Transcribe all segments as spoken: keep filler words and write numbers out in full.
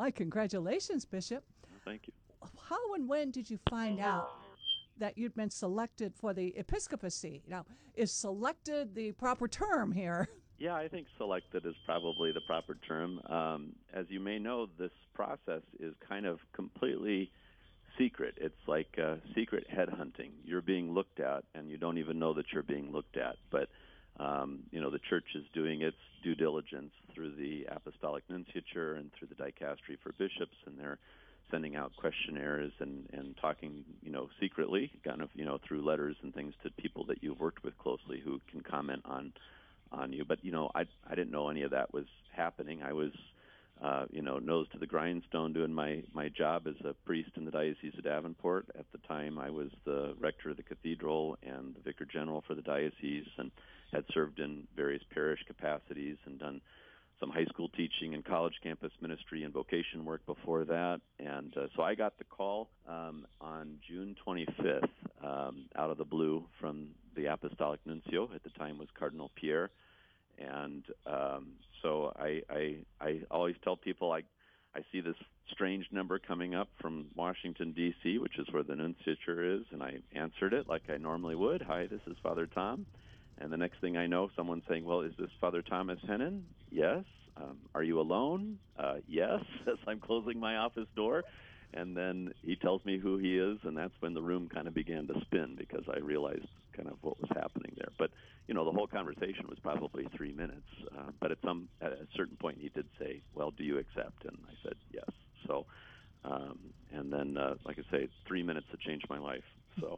My congratulations, Bishop. Well, thank you. How and when did you find out that you'd been selected for the episcopacy? Now, is selected the proper term here? Yeah, I think selected is probably the proper term. Um, as you may know, this process is kind of completely secret. It's like uh, secret headhunting. You're being looked at, and you don't even know that you're being looked at. But um, you know, the church is doing its due diligence through the apostolic nunciature and through the dicastery for bishops, and they're sending out questionnaires and, and talking, you know, secretly, kind of, you know, through letters and things to people that you've worked with closely who can comment on on you. But, you know, I I didn't know any of that was happening. I was, uh, you know, nose to the grindstone doing my, my job as a priest in the Diocese of Davenport. At the time, I was the rector of the cathedral and the vicar general for the diocese, and had served in various parish capacities and done some high school teaching and college campus ministry and vocation work before that. And uh, so I got the call um, on June twenty-fifth um, out of the blue from the apostolic nuncio. At the time was Cardinal Pierre. And um, so I, I, I always tell people I, I see this strange number coming up from Washington, D C, which is where the nunciature is, and I answered it like I normally would. Hi, this is Father Tom. And the next thing I know, someone's saying, well, is this Father Thomas Hennon? Yes. Um, are you alone? Uh, yes, as I'm closing my office door. And then he tells me who he is, and that's when the room kind of began to spin because I realized kind of what was happening there. But, you know, the whole conversation was probably three minutes. Uh, but at some at a certain point, he did say, well, do you accept? And I said, yes. So, um, and then, uh, like I say, three minutes that changed my life. So.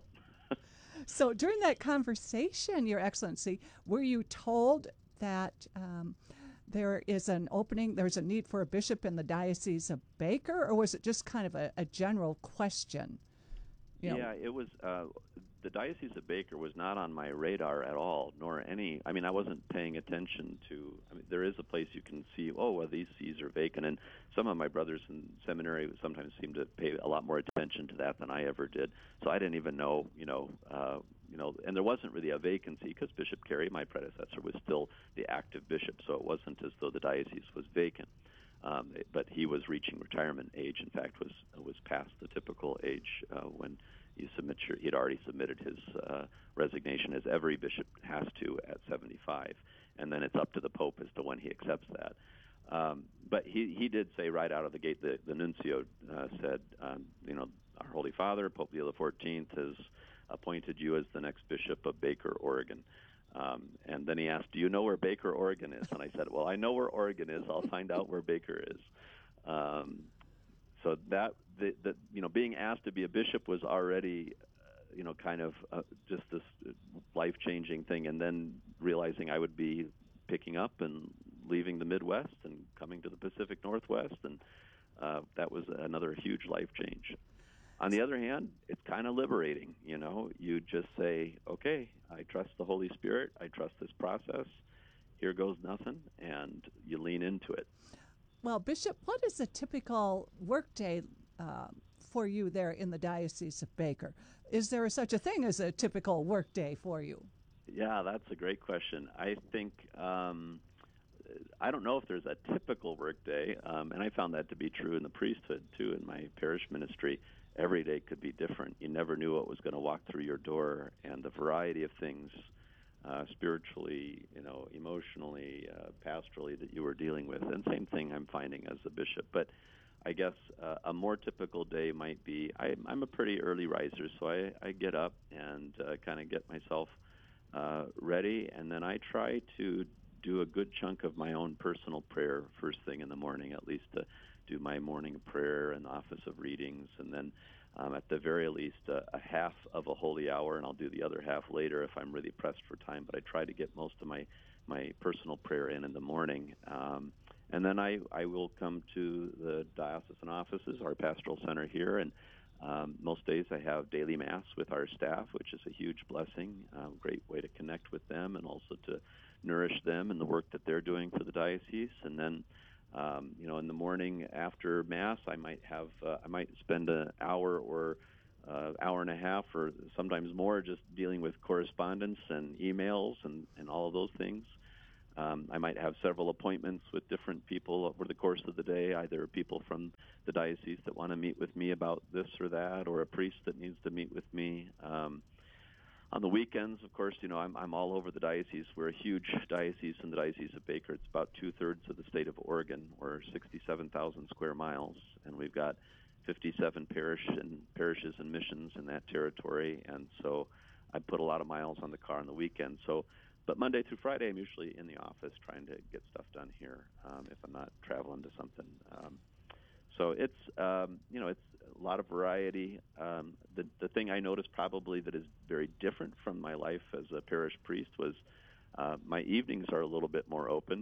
So during that conversation, Your Excellency, were you told that um, there is an opening, there's a need for a bishop in the Diocese of Baker, or was it just kind of a, a general question? You know? Yeah, it was. Uh, the Diocese of Baker was not on my radar at all, nor any. I mean, I wasn't paying attention to. I mean, there is a place you can see. Oh, well, these sees are vacant, and some of my brothers in seminary sometimes seem to pay a lot more attention to that than I ever did. So I didn't even know, you know, uh, you know, and there wasn't really a vacancy because Bishop Carey, my predecessor, was still the active bishop, so it wasn't as though the diocese was vacant. Um, but he was reaching retirement age. In fact, was was past the typical age uh, when you submit your. He'd already submitted his uh, resignation, as every bishop has to at seventy-five, and then it's up to the Pope as to when he accepts that. Um, but he he did say right out of the gate, the, the nuncio uh, said, um, you know, our Holy Father, Pope Leo the fourteenth, has appointed you as the next bishop of Baker, Oregon. Um, and then he asked, do you know where Baker, Oregon is? And I said, well, I know where Oregon is. I'll find out where Baker is. Um, so that, the, the, you know, being asked to be a bishop was already, uh, you know, kind of uh, just this life-changing thing. And then realizing I would be picking up and leaving the Midwest and coming to the Pacific Northwest. And uh, that was another huge life change. On the other hand, it's kind of liberating, you know. You just say, okay, I trust the Holy Spirit. I trust this process. Here goes nothing, and you lean into it. Well, Bishop, what is a typical workday uh, for you there in the Diocese of Baker? Is there such a thing as a typical workday for you? Yeah, that's a great question. I think, um, I don't know if there's a typical workday, um, and I found that to be true in the priesthood, too, in my parish ministry. Every day could be different. You never knew what was going to walk through your door, and the variety of things, uh, spiritually, you know, emotionally, uh, pastorally, that you were dealing with. And same thing I'm finding as a bishop. But I guess uh, a more typical day might be, I, I'm a pretty early riser, so I, I get up and uh, kind of get myself uh, ready, and then I try to do a good chunk of my own personal prayer first thing in the morning, at least to do my morning prayer in the office of readings, and then um, at the very least uh, a half of a holy hour, and I'll do the other half later if I'm really pressed for time, but I try to get most of my, my personal prayer in in the morning. Um, and then I, I will come to the diocesan offices, our pastoral center here, and um, most days I have daily Mass with our staff, which is a huge blessing, a great way to connect with them and also to nourish them in the work that they're doing for the diocese. And then Um, you know, in the morning after Mass, I might have, uh, I might spend an hour or uh, hour and a half or sometimes more just dealing with correspondence and emails and, and all of those things. Um, I might have several appointments with different people over the course of the day, either people from the diocese that want to meet with me about this or that, or a priest that needs to meet with me. Um, on the weekends, of course, you know, I'm, I'm all over the diocese. We're a huge diocese in the Diocese of Baker. It's about two-thirds of the state of Oregon, or sixty-seven thousand square miles, and we've got fifty-seven parish and parishes and missions in that territory, and so I put a lot of miles on the car on the weekend. So, but Monday through Friday, I'm usually in the office trying to get stuff done here um, if I'm not traveling to something. Um, so it's um, you know it's a lot of variety. Um, the the thing I noticed probably that is very different from my life as a parish priest was uh, my evenings are a little bit more open.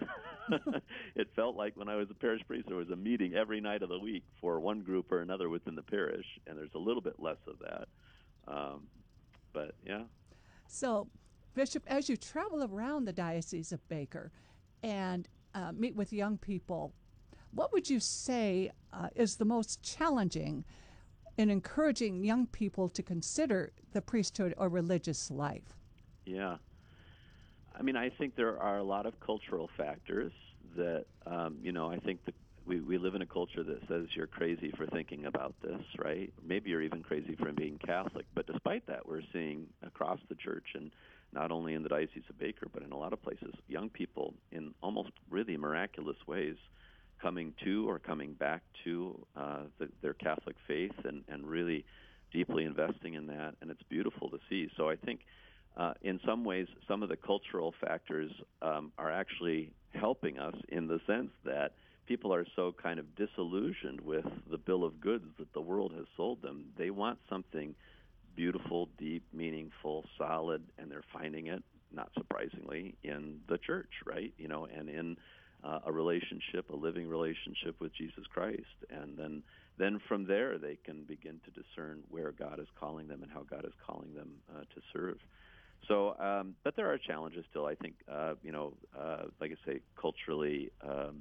It felt like when I was a parish priest, there was a meeting every night of the week for one group or another within the parish, and there's a little bit less of that. Um, but yeah. So, Bishop, as you travel around the Diocese of Baker and uh, meet with young people, what would you say uh, is the most challenging in encouraging young people to consider the priesthood or religious life? Yeah. I mean, I think there are a lot of cultural factors that, um, you know, I think that we, we live in a culture that says you're crazy for thinking about this, right? Maybe you're even crazy for being Catholic. But despite that, we're seeing across the church, and not only in the Diocese of Baker, but in a lot of places, young people in almost really miraculous ways coming to or coming back to uh, the, their Catholic faith and, and really deeply investing in that. And it's beautiful to see. So I think Uh, in some ways, some of the cultural factors um, are actually helping us in the sense that people are so kind of disillusioned with the bill of goods that the world has sold them. They want something beautiful, deep, meaningful, solid, and they're finding it, not surprisingly, in the church, right? You know, and in uh, a relationship, a living relationship with Jesus Christ. And then, then from there, they can begin to discern where God is calling them and how God is calling them uh, to serve. So, um, but there are challenges still. I think, uh, you know, uh, like I say, culturally, um,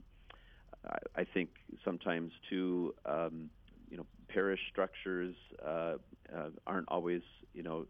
I, I think sometimes too, um, you know, parish structures uh, uh, aren't always, you know,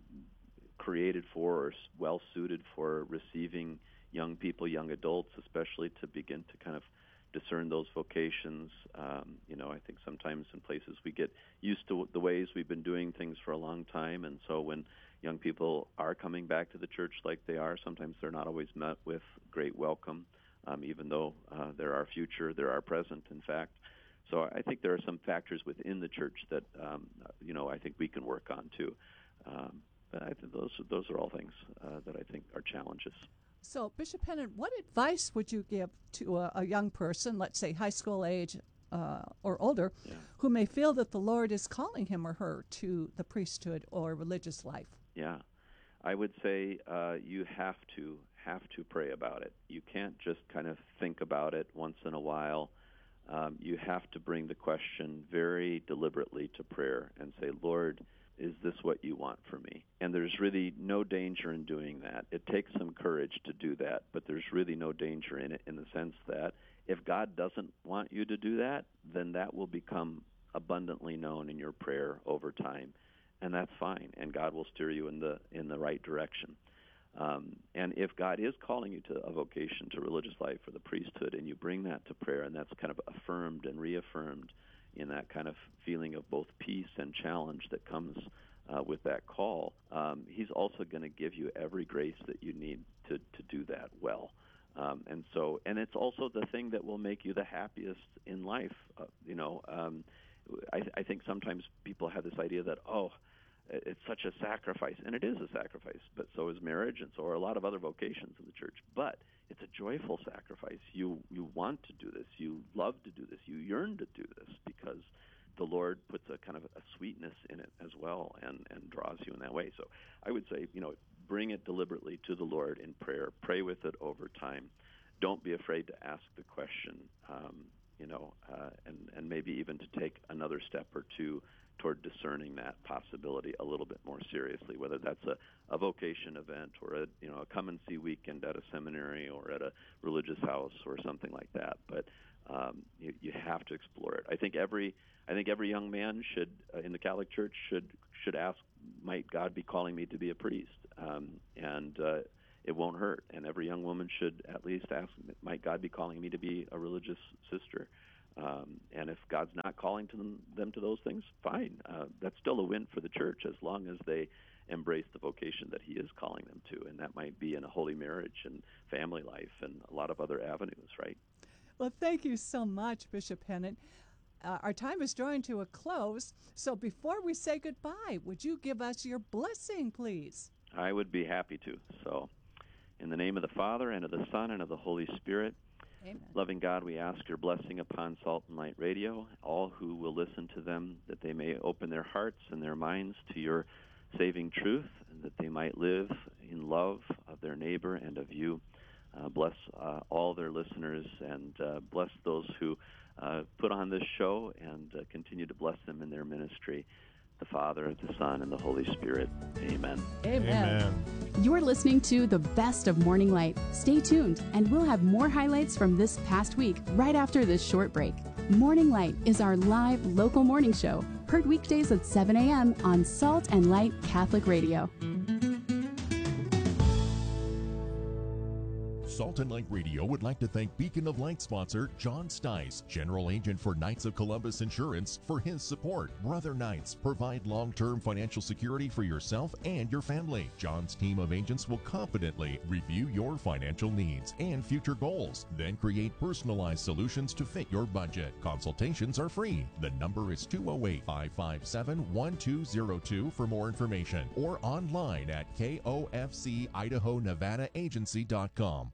created for or well suited for receiving young people, young adults, especially to begin to kind of discern those vocations. Um, you know, I think sometimes in places we get used to the ways we've been doing things for a long time, and so when young people are coming back to the church like they are, sometimes they're not always met with great welcome, um, even though uh, they're our future, they're our present, in fact. So I think there are some factors within the church that, um, you know, I think we can work on too. Um, but I think those, those are all things uh, that I think are challenges. So, Bishop Pennant, what advice would you give to a, a young person, let's say high school age uh, or older, Yeah. who may feel that the Lord is calling him or her to the priesthood or religious life? Yeah. I would say uh, you have to have to pray about it. You can't just kind of think about it once in a while. Um, you have to bring the question very deliberately to prayer and say, Lord, is this what you want for me? And there's really no danger in doing that. It takes some courage to do that, but there's really no danger in it in the sense that if God doesn't want you to do that, then that will become abundantly known in your prayer over time. And that's fine, and God will steer you in the in the right direction. Um, and if God is calling you to a vocation, to religious life or the priesthood, and you bring that to prayer, and that's kind of affirmed and reaffirmed in that kind of feeling of both peace and challenge that comes uh, with that call, um, he's also going to give you every grace that you need to, to do that well. Um, and so, and it's also the thing that will make you the happiest in life. Uh, you know, um, I, I think sometimes people have this idea that, oh, it's such a sacrifice, and it is a sacrifice, but so is marriage, and so are a lot of other vocations in the church. But it's a joyful sacrifice. You you want to do this. You love to do this. You yearn to do this because the Lord puts a kind of a sweetness in it as well and, and draws you in that way. So I would say, you know, bring it deliberately to the Lord in prayer. Pray with it over time. Don't be afraid to ask the question, um, you know, uh, and, and maybe even to take another step or two toward discerning that possibility a little bit more seriously, whether that's a, a vocation event or a you know a come and see weekend at a seminary or at a religious house or something like that. But um, you, you have to explore it. I think every I think every young man should uh, in the Catholic Church should should ask, might God be calling me to be a priest? Um, and uh, it won't hurt. And every young woman should at least ask, might God be calling me to be a religious sister? Um, and if God's not calling to them, them to those things, fine. Uh, that's still a win for the church as long as they embrace the vocation that he is calling them to. And that might be in a holy marriage and family life and a lot of other avenues, right? Well, thank you so much, Bishop Pennant. Uh, our time is drawing to a close. So before we say goodbye, would you give us your blessing, please? I would be happy to. So in the name of the Father, and of the Son, and of the Holy Spirit, Amen. Loving God, we ask your blessing upon Salt and Light Radio, all who will listen to them, that they may open their hearts and their minds to your saving truth, and that they might live in love of their neighbor and of you. Uh, bless uh, all their listeners, and uh, bless those who uh, put on this show, and uh, continue to bless them in their ministry. The Father, the Son, and the Holy Spirit. Amen. Amen. Amen. You're listening to the best of Morning Light. Stay tuned, and we'll have more highlights from this past week right after this short break. Morning Light is our live local morning show, heard weekdays at seven a.m. on Salt and Light Catholic Radio. Salt and Light Radio would like to thank Beacon of Light sponsor John Stice, General Agent for Knights of Columbus Insurance, for his support. Brother Knights provide long-term financial security for yourself and your family. John's team of agents will confidently review your financial needs and future goals, then create personalized solutions to fit your budget. Consultations are free. The number is two oh eight, five five seven, one two oh two for more information, or online at K O F C Idaho Nevada Agency dot com.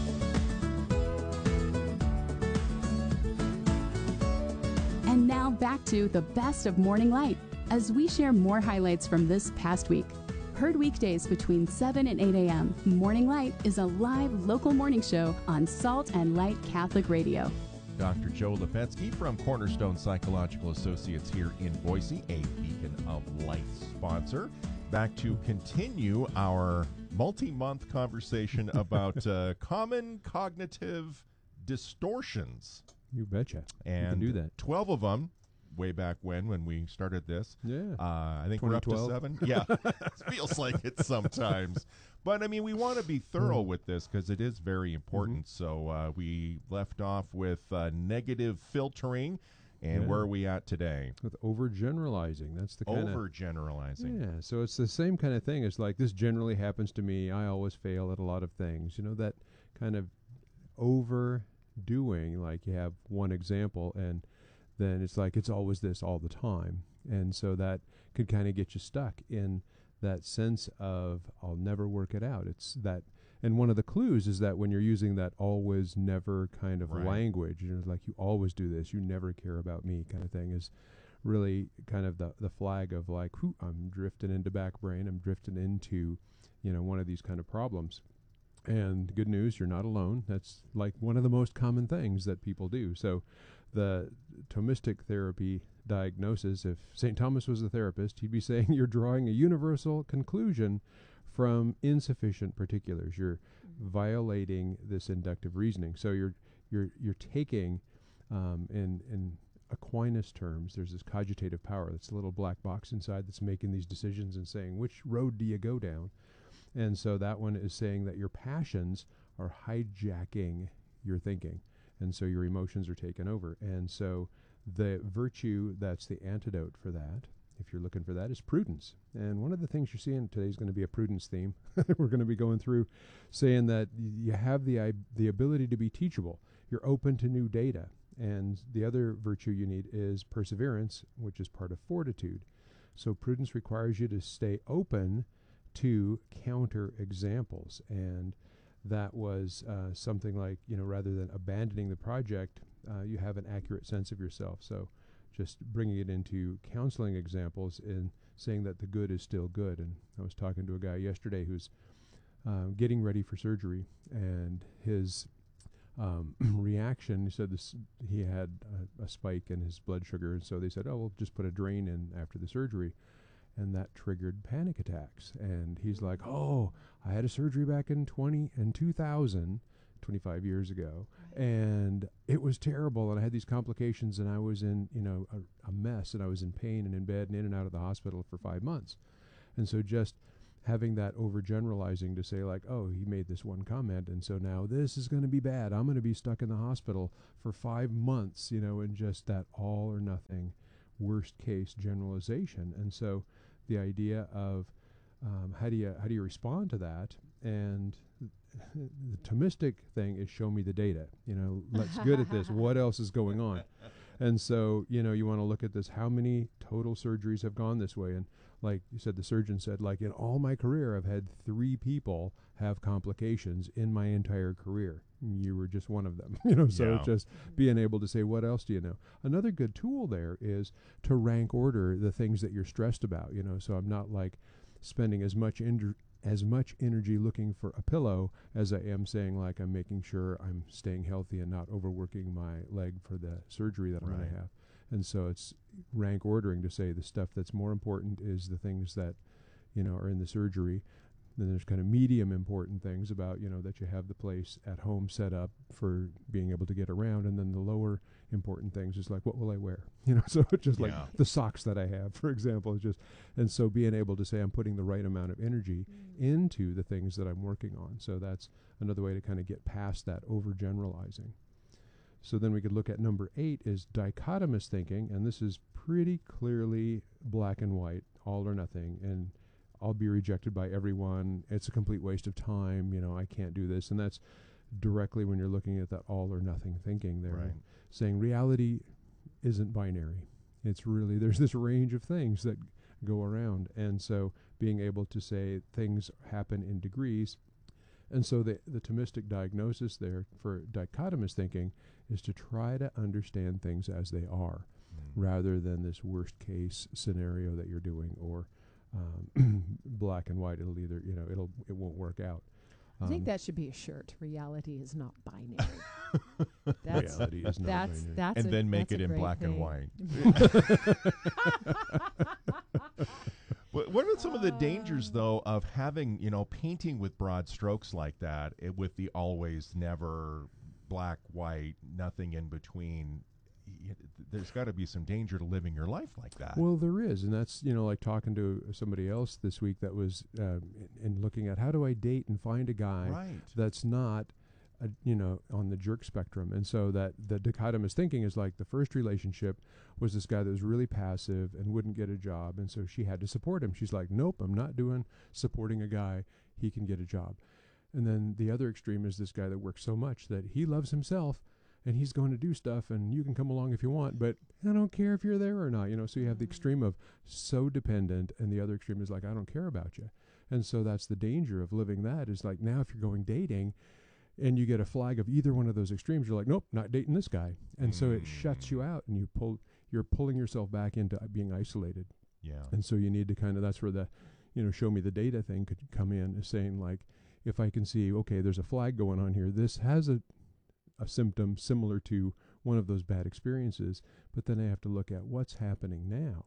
And now back to the best of Morning Light as we share more highlights from this past week. Heard weekdays between seven and eight a.m., Morning Light is a live local morning show on Salt and Light Catholic Radio. Doctor Joe Lepetsky from Cornerstone Psychological Associates here in Boise, a Beacon of Light sponsor. Back to continue our multi-month conversation about uh, common cognitive distortions. You betcha. And you can do that. twelve of them, way back when, when we started this. Yeah. Uh, I think we're up to seven. Yeah. It feels like it sometimes. But, I mean, we want to be thorough with this because it is very important. Mm-hmm. So uh, we left off with uh, negative filtering. And yeah. Where are we at today? With overgeneralizing. That's the kind of... Overgeneralizing. Yeah, so it's the same kind of thing. It's like, this generally happens to me. I always fail at a lot of things. You know, that kind of overdoing, like you have one example, and then it's like, it's always this all the time. And so that could kind of get you stuck in that sense of, I'll never work it out. It's that... And one of the clues is that when you're using that always, never kind of right. language, you know, like you always do this, you never care about me kind of thing, is really kind of the, the flag of like, whew, I'm drifting into back brain, I'm drifting into, you know, one of these kind of problems. And good news, you're not alone. That's like one of the most common things that people do. So the Thomistic therapy diagnosis, if Saint Thomas was a therapist, he'd be saying you're drawing a universal conclusion from insufficient particulars. You're mm-hmm. violating this inductive reasoning. So you're you're you're taking, um, in in Aquinas terms, there's this cogitative power. That's a little black box inside that's making these decisions and saying, which road do you go down? And so that one is saying that your passions are hijacking your thinking, and so your emotions are taken over. And so the virtue that's the antidote for that, if you're looking for that, is prudence. And one of the things you're seeing today is going to be a prudence theme. We're going to be going through saying that y- you have the I- the ability to be teachable. You're open to new data. And the other virtue you need is perseverance, which is part of fortitude. So prudence requires you to stay open to counter examples. And that was uh, something like, you know, rather than abandoning the project, uh, you have an accurate sense of yourself. So just bringing it into counseling examples and saying that the good is still good. And I was talking to a guy yesterday who's uh, getting ready for surgery, and his um, reaction, he said this, he had a, a spike in his blood sugar, and so they said, oh, we'll just put a drain in after the surgery. And that triggered panic attacks. And he's like, oh, I had a surgery back in twenty and two thousand, twenty-five years ago, and it was terrible, and I had these complications, and I was in, you know, a, a mess, and I was in pain and in bed and in and out of the hospital for five months. And so just having that overgeneralizing to say like, oh, he made this one comment, and so now this is going to be bad. I'm going to be stuck in the hospital for five months, you know, and just that all or nothing worst case generalization. And so the idea of um, how do you how do you respond to that? And the Thomistic thing is show me the data. You know, let's good at this. What else is going on? And so, you know, you want to look at this. How many total surgeries have gone this way? And like you said, the surgeon said, like, in all my career, I've had three people have complications in my entire career. You were just one of them, you know, so Yeah. just being able to say, what else do you know? Another good tool there is to rank order the things that you're stressed about, you know, so I'm not like spending as much in- as much energy looking for a pillow as I am saying, like, I'm making sure I'm staying healthy and not overworking my leg for the surgery that I'm going Right. to have. And so it's rank ordering to say the stuff that's more important is the things that, you know, are in the surgery. Then there's kind of medium important things about, you know, that you have the place at home set up for being able to get around. And then the lower important things is like, what will I wear? You know, so it's just Yeah. like the socks that I have, for example, is just, and so being able to say I'm putting the right amount of energy into the things that I'm working on. So that's another way to kind of get past that overgeneralizing. So then we could look at number eight is dichotomous thinking, and this is pretty clearly black and white, all or nothing, and I'll be rejected by everyone. It's a complete waste of time. You know, I can't do this. And that's directly when you're looking at that all or nothing thinking there, Right. saying reality isn't binary. It's really, there's this range of things that go around. And so being able to say things happen in degrees. And so the, the Thomistic diagnosis there for dichotomous thinking is to try to understand things as they are, Mm. rather than this worst case scenario that you're doing, or um, black and white. It'll either, you know, it'll, it won't work out. I think Um, that should be a shirt. Reality is not binary. that's reality is not that's binary. that's And a- then make that's it a in great black and thing. white. What what are some of the dangers, though, of having, you know, painting with broad strokes like that, eh, with the always, never, black, white, nothing in between? Y- There's got to be some danger to living your life like that. Well, there is, and that's, you know, like talking to somebody else this week that was um, and looking at how do I date and find a guy right. that's not, a, you know, on the jerk spectrum. And so that the dichotomous thinking is like the first relationship was this guy that was really passive and wouldn't get a job, and so she had to support him. She's like, nope, I'm not doing supporting a guy. He can get a job. And then the other extreme is this guy that works so much that he loves himself, and he's going to do stuff, and you can come along if you want, but I don't care if you're there or not, you know. So you have the extreme of so dependent, and the other extreme is like, I don't care about you. And so that's the danger of living that, is like, now if you're going dating and you get a flag of either one of those extremes, you're like, nope, not dating this guy. And so it shuts you out, and you pull, you're pulling yourself back into being isolated. Yeah. And so you need to kind of, that's where the, you know, show me the data thing could come in, is saying like, if I can see, okay, there's a flag going on here, this has a, a symptom similar to one of those bad experiences, but then I have to look at what's happening now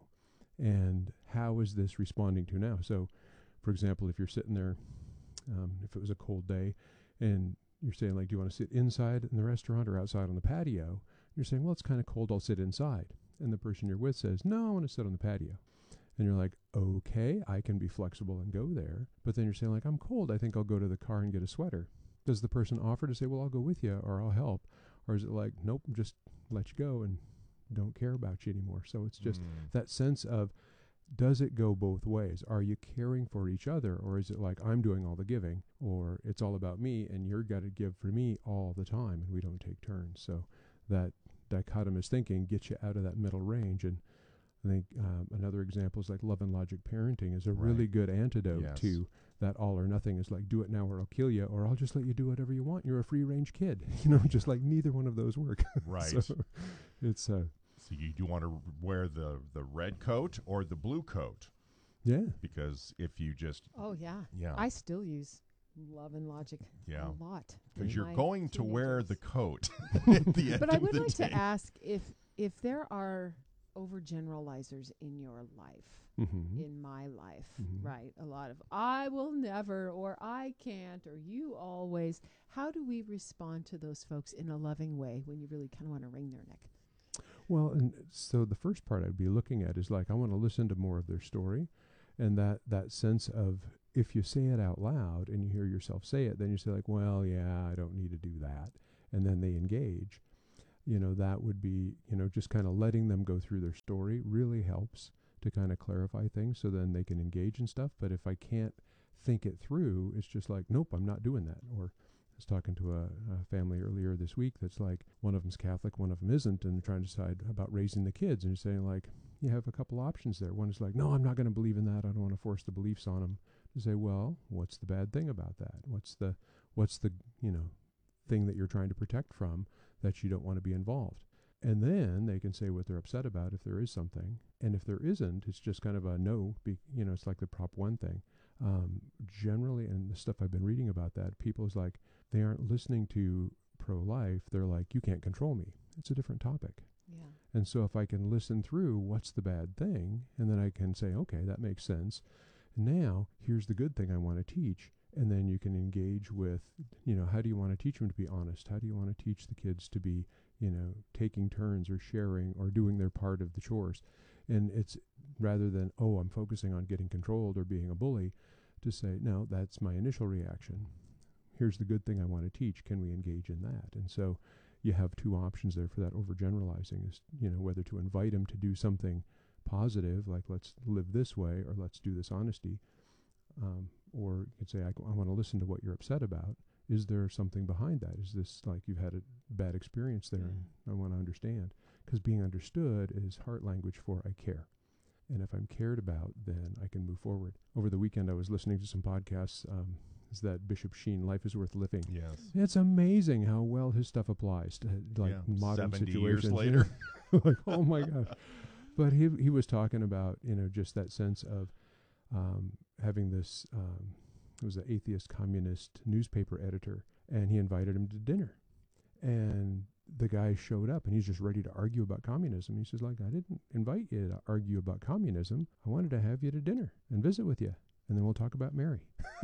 and how is this responding to now. So, for example, if you're sitting there, um, if it was a cold day, and you're saying like, do you want to sit inside in the restaurant or outside on the patio? You're saying, well, it's kind of cold, I'll sit inside. And the person you're with says, no, I want to sit on the patio. And you're like, okay, I can be flexible and go there. But then you're saying like, I'm cold, I think I'll go to the car and get a sweater. Does the person offer to say, well, I'll go with you or I'll help? Or is it like, nope, just let you go and don't care about you anymore? So it's just Mm. that sense of, does it go both ways? Are you caring for each other, or is it like I'm doing all the giving, or it's all about me and you're got to give for me all the time and we don't take turns? So that dichotomous thinking gets you out of that middle range. And I think um, another example is like love and logic parenting is a really Right. good antidote Yes. to that all or nothing. Is like, do it now or I'll kill you, or I'll just let you do whatever you want. You're a free range kid, you know. Just like neither one of those work. Right. So it's uh, So you do want to wear the, the red coat or the blue coat, yeah. because if you just, Oh yeah. yeah, I still use love and logic Yeah. a lot. because with you're my going to wear the teenagers. coat at the end But I of would the like day. to ask if if there are overgeneralizers in your life, Mm-hmm. in my life, Mhm. right? A lot of I will never, or I can't, or you always. How do we respond to those folks in a loving way when you really kind of want to wring their neck? Well, and so the first part I'd be looking at is like, I want to listen to more of their story, and that that sense of if you say it out loud and you hear yourself say it, then you say like, well, yeah, I don't need to do that. And then they engage. You know, that would be, you know, just kind of letting them go through their story really helps to kind of clarify things so then they can engage in stuff. But if I can't think it through, it's just like, nope, I'm not doing that. Or I was talking to a, a family earlier this week that's like, one of them's Catholic, one of them isn't, and they're trying to decide about raising the kids. And you're saying like, you have a couple options there. One is like, no, I'm not going to believe in that. I don't want to force the beliefs on them. To say, well, what's the bad thing about that? What's the, what's the, you know, thing that you're trying to protect from that you don't want to be involved? And then they can say what they're upset about if there is something. And if there isn't, it's just kind of a no, be, you know, it's like the Prop one thing. Um, generally, and the stuff I've been reading about that, people is like, they aren't listening to pro-life. They're like, you can't control me. It's a different topic. Yeah. And so if I can listen through what's the bad thing, and then I can say, okay, that makes sense. Now, here's the good thing I want to teach. And then you can engage with, you know, how do you want to teach them to be honest? How do you want to teach the kids to be, you know, taking turns or sharing or doing their part of the chores? And it's rather than, oh, I'm focusing on getting controlled or being a bully, to say, no, that's my initial reaction. Here's the good thing I want to teach. Can we engage in that? And so you have two options there for that overgeneralizing is, you know, whether to invite them to do something positive, like let's live this way, or let's do this honesty. Um, or you could say, I, I want to listen to what you're upset about. Is there something behind that? Is this like you've had a bad experience there, and I want to understand? Because being understood is heart language for I care. And if I'm cared about, then I can move forward. Over the weekend, I was listening to some podcasts. Um, is that Bishop Sheen, Life is Worth Living? Yes. It's amazing how well his stuff applies to like Yeah, modern seventy situations. years later. Like, oh my gosh. But he he was talking about, you know, just that sense of um, having this, um, it was an atheist communist newspaper editor, and he invited him to dinner. And the guy showed up, and he's just ready to argue about communism. He says, like, I didn't invite you to argue about communism. I wanted to have you to dinner and visit with you, and then we'll talk about Mary.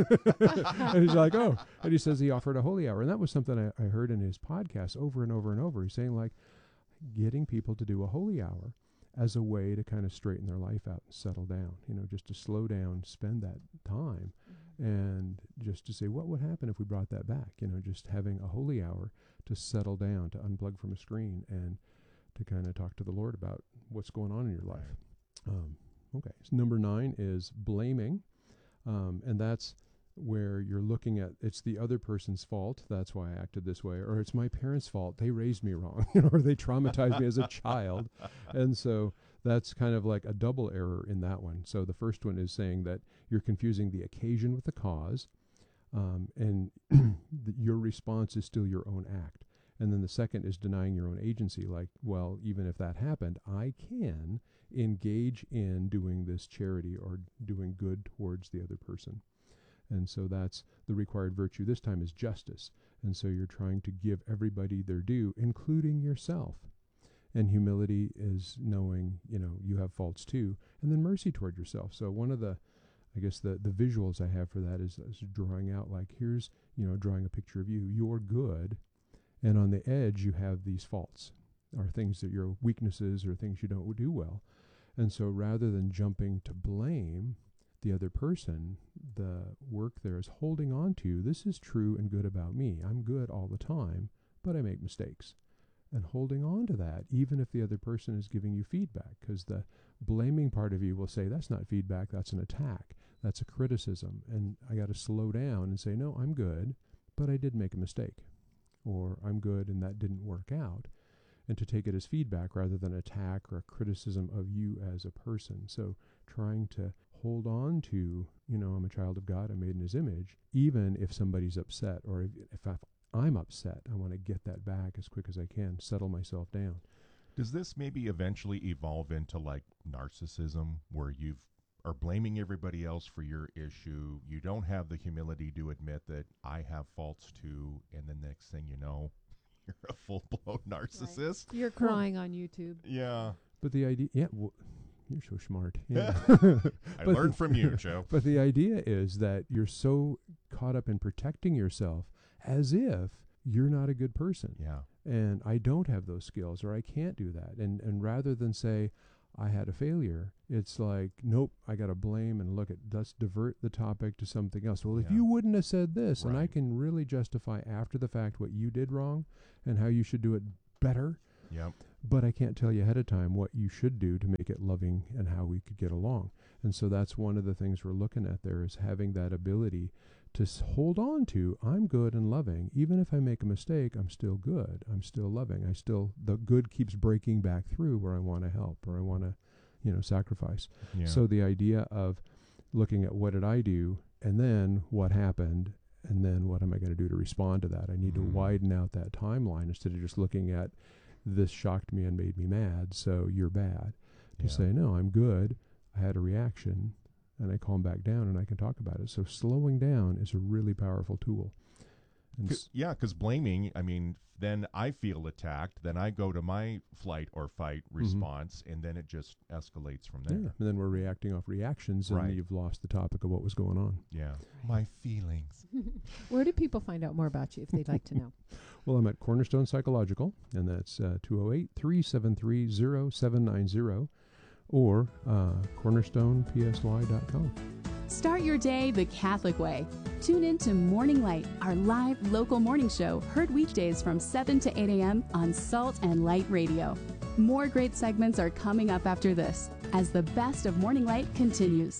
And he's like, oh. And he says he offered a holy hour. And that was something I, I heard in his podcast over and over and over. He's saying, like, getting people to do a holy hour as a way to kind of straighten their life out and settle down, you know, just to slow down, spend that time, mm-hmm. and just to say, what would happen if we brought that back? You know, just having a holy hour to settle down, to unplug from a screen, and to kind of talk to the Lord about what's going on in your life. Um, okay, so number nine is blaming, um, and that's where you're looking at, it's the other person's fault, that's why I acted this way, or it's my parents' fault, they raised me wrong, you know, or they traumatized me as a child. And so that's kind of like a double error in that one. So the first one is saying that you're confusing the occasion with the cause, um, and your response is still your own act. And then the second is denying your own agency, like, well, even if that happened, I can engage in doing this charity or doing good towards the other person. And so that's the required virtue. This time is justice. And so you're trying to give everybody their due, including yourself. And humility is knowing, you know, you have faults too. And then mercy toward yourself. So one of the, I guess the, the visuals I have for that is, is drawing out, like, here's, you know, drawing a picture of you. You're good. And on the edge, you have these faults, or things that your weaknesses or things you don't do well. And so rather than jumping to blame the other person, the work there is holding on to, this is true and good about me. I'm good all the time, but I make mistakes. And holding on to that, even if the other person is giving you feedback, because the blaming part of you will say, that's not feedback, that's an attack, that's a criticism. And I got to slow down and say, no, I'm good, but I did make a mistake. Or I'm good and that didn't work out. And to take it as feedback rather than attack or a criticism of you as a person. So trying to hold on to, you know, I'm a child of God, I'm made in his image, even if somebody's upset, or if, if I'm upset, I want to get that back as quick as I can, settle myself down. Does this maybe eventually evolve into like narcissism, where you've are blaming everybody else for your issue? You don't have the humility to admit that I have faults too, and then the next thing you know, you're a full-blown narcissist. Right. You're crying well, on YouTube. Yeah. But the idea, yeah, well, you're so smart. Yeah. I learned the, from you, Joe. But the idea is that you're so caught up in protecting yourself as if you're not a good person. Yeah. And I don't have those skills, or I can't do that. And and rather than say, I had a failure. It's like, nope, I got to blame and look at, let's divert the topic to something else. Well, if Yeah. you wouldn't have said this, and I Right. can really justify after the fact what you did wrong and how you should do it better, Yep. but I can't tell you ahead of time what you should do to make it loving and how we could get along. And so that's one of the things we're looking at there, is having that ability to s- hold on to, I'm good and loving. Even if I make a mistake, I'm still good. I'm still loving. I still, the good keeps breaking back through where I want to help or I want to, you know, sacrifice. Yeah. So the idea of looking at what did I do and then what happened and then what am I going to do to respond to that? I need Mm. to widen out that timeline instead of just looking at this shocked me and made me mad, so you're bad. To Yeah. say, no, I'm good. I had a reaction and I calm back down and I can talk about it. So slowing down is a really powerful tool. And 'Cause- s- yeah, because blaming, I mean, then I feel attacked, then I go to my flight or fight response, and then it just escalates from there. yeah, and then we're reacting off reactions Right. and you've lost the topic of what was going on. Yeah. My feelings. Where do people find out more about you if they'd like to know? Well, I'm at Cornerstone Psychological, and that's uh, two oh eight, three seven three, oh seven nine oh, or uh, cornerstone p s y dot com. Start your day the Catholic way. Tune in to Morning Light, our live local morning show, heard weekdays from seven to eight a.m. on Salt and Light Radio. More great segments are coming up after this, as the best of Morning Light continues.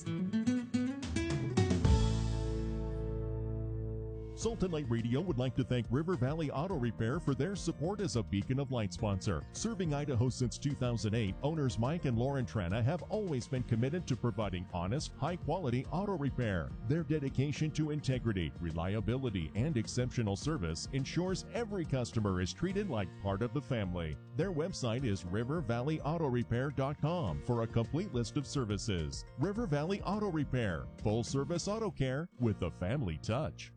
Salt and Light Radio would like to thank River Valley Auto Repair for their support as a Beacon of Light sponsor. Serving Idaho since two thousand eight, owners Mike and Lauren Trana have always been committed to providing honest, high-quality auto repair. Their dedication to integrity, reliability, and exceptional service ensures every customer is treated like part of the family. Their website is river valley auto repair dot com for a complete list of services. River Valley Auto Repair, full-service auto care with a family touch.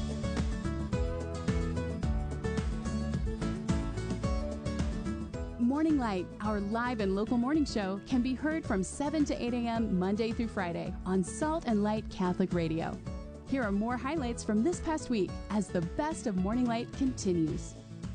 Morning Light, our live and local morning show, can be heard from seven to eight a.m. Monday through Friday on Salt and Light Catholic Radio. Here are more highlights from this past week as the best of Morning Light continues.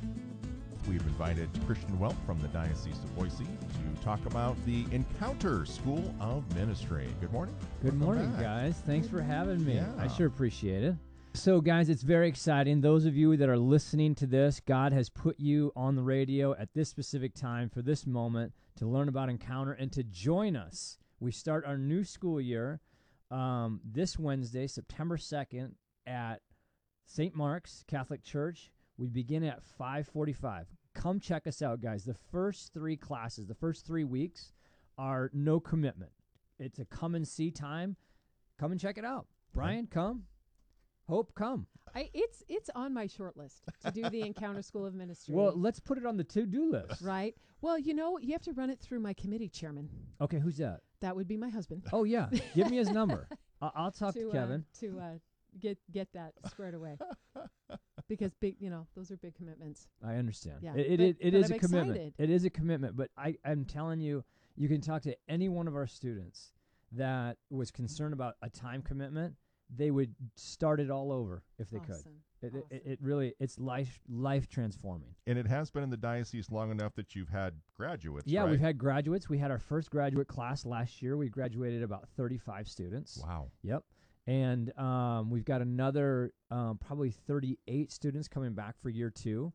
We've invited Christian Welp from the Diocese of Boise to talk about the Encounter School of Ministry. Good morning. Good Welcome morning, back. guys. Thanks for having me. I Yeah. sure appreciate it. So, guys, it's very exciting. Those of you that are listening to this, God has put you on the radio at this specific time for this moment to learn about Encounter and to join us. We start our new school year um, this Wednesday, September second, at Saint Mark's Catholic Church. We begin at five forty-five. Come check us out, guys. The first three classes, the first three weeks are no commitment. It's a come and see time. Come and check it out. Brian, come. Hope, come. I, it's it's on my short list to do the Encounter School of Ministry. Well, let's put it on the to-do list. right. Well, you know, you have to run it through my committee chairman. Okay, who's that? That would be my husband. Oh, yeah. Give me his number. I- I'll talk to, uh, Kevin. to uh, get get that squared away. Because big, you know, those are big commitments. I understand. Yeah, It, it, but- it, it but is I'm a commitment. excited. It is a commitment, but I, I'm telling you, you can talk to any one of our students that was concerned about a time commitment. They would start it all over if they could. Awesome. It, it, Awesome. it really, it's life life transforming. And it has been in the diocese long enough that you've had graduates, Yeah, right? we've had graduates. We had our first graduate class last year. We graduated about thirty-five students. Wow. Yep. And um, we've got another um, probably thirty-eight students coming back for year two.